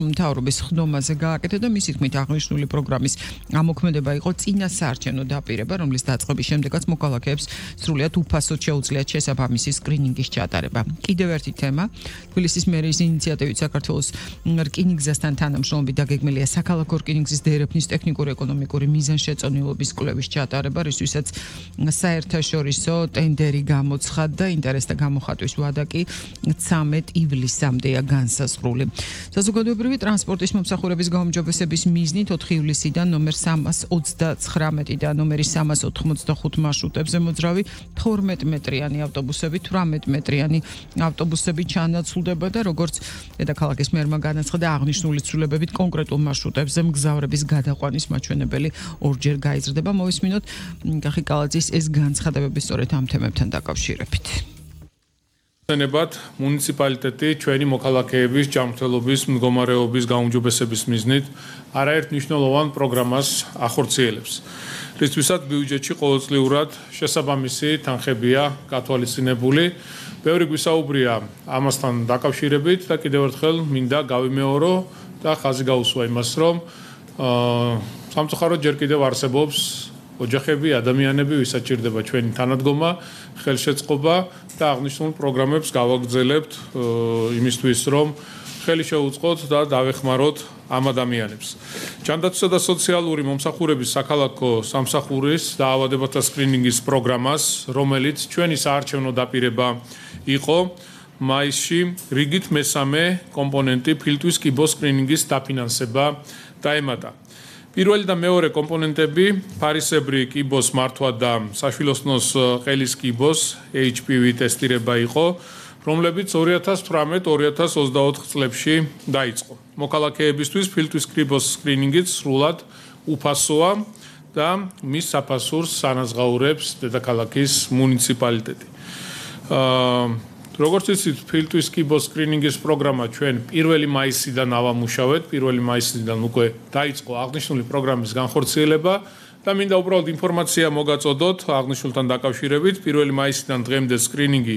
მთავრობის ხდომაზე გააკეთა და მისი თქმით აღნიშნული პროგრამის ამოქმედება იყო წინა საარჩევნო დაპირება, რომლის დაწყების შემდეგაც მოქალაქეებს სრულიად უფასოდ შეუძლიათ შესაბამისი სკრინინგის ჩატარება. კიდევ ერთი თემა, თბილისის მერის ინიციატივით საქართველოს რკინიგზასთან თანამშრომლობით დაგეგმილია საქალაქო რკინიგზის დერეფნის ტექნიკურ-ეკონომიკური მიზანშეწონილობის კვლევის ჩატარება, რისთვისაც საერთაშორისო ტენდერი გამოცხადდა, ინტერესთა გამოხატვის ვადა კი 13 ივლისამდეა განსაზღვრული. საზოგადოებრივი ტრანსპორტის მომსახურების გაუმჯობესების მიზნით 4 ივლისიდან ნომერ 329 და ნომერი 385 მარშრუტებზე მოძრავი 12 მეტრიანი ავტობუსები, 18 მეტრიანი ავტობუსები ჩანაცვლდება და როგორც დედაქალაქის მერმა განაცხადა, აღნიშნული ცვლილებებით კონკრეტულ მარშრუტებზე მგზავრების გადაყვანის მაჩვენებელი ორჯერ გაიზრდება. მოვისმინოთ გახი კალაძის ეს განცხადებები სწორედ ამ თემებთან დაკავშირებით. ნებად მუნიციპალიტეტი ჩვენი მოქალაქეების ჯანმრთელობის მდგომარეობის გაუმჯობესების მიზნით არაერთ მნიშვნელოვან პროგრამას ახორციელებს. რისთვისაც ბიუჯეტში ყოველწლიურად შესაბამისი თანხებია გათვალისწინებული. ბევრი გვისაუბრია ამასთან დაკავშირებით და კიდევ ერთხელ მინდა გავიმეორო და ხაზი გაუსვა იმას, რომ სამწუხაროდ ჯერ კიდევ არსებობს ოჯახები, ადამიანები, ვისაც ჭირდება ჩვენი თანადგომა, ხელშეწყობა და აღნიშნულ პროგრამებს გავაგრძელებთ იმისთვის, რომ ხელი შეუწყოთ და დავეხმაროთ ამ ადამიანებს. ჯანდაცვისა და სოციალური მომსახურების საქალაქო სამსახურის დაავადებათა სკრინინგის პროგრამას, რომელიც ჩვენი საარჩევნო დაპირება იყო, მაისში რიგით მესამე კომპონენტი ფილტვის კიბოს სკრინინგის დაფინანსება დაემატა. პირველი და მეორე კომპონენტები ფარისებრი კიბოს მართვა და საშვილოსნოს ყელის კიბოს HPV ტესტირება იყო, რომლებიც 2018-2024 წლებში დაიწყო. მოქალაქეებისთვის ფილტვის კიბოს სკრინინგიც სრულად უფასოა და მის საფასურს ანაზღაურებს დედაქალაქის მუნიციპალიტეტი. როგორც იცით, ფილტვის კიბოს სკრინინგის პროგრამა ჩვენ 1 მაისიდან ავამუშავეთ, 1 მაისიდან უკვე დაიწყო აღნიშნული პროგრამის განხორციელება და მინდა უბრალოდ ინფორმაცია მოგაწოდოთ აღნიშნულთან დაკავშირებით. 1 მაისიდან დღემდე სკრინინგი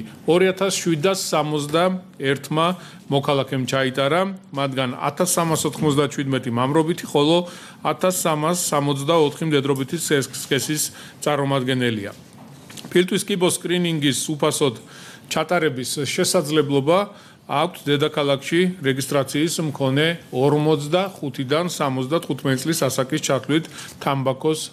2761-მა მოქალაქემ ჩაიტარა, მათგან 1397 მამრობითი, ხოლო 1364 მდედრობითი სქესის წარმომადგენელია. ფილტვის კიბოს სკრინინგის უფასოდ ჩატარების შესაძლებლობა აქვს დედაქალაქში რეგისტრაციის მქონე 45-დან 75 წლის ასაკის ჩათვლით თამბაქოს